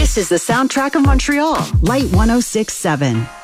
This is the soundtrack of Montreal. Light 1067.